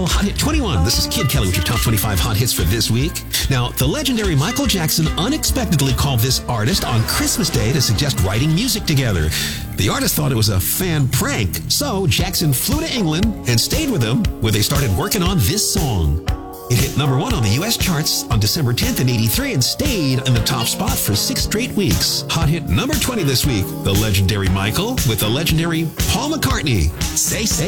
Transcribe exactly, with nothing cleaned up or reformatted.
Well, Hot Hit twenty-one. This is Kid Kelly with your top twenty-five hot hits for this week. Now, the legendary Michael Jackson unexpectedly called this artist on Christmas Day to suggest writing music together. The artist thought it was a fan prank, so Jackson flew to England and stayed with him, where they started working on this song. It hit number one on the U S charts on December tenth in eighty-three and stayed in the top spot for six straight weeks. Hot hit number twenty this week, the legendary Michael with the legendary Paul McCartney. Say, say.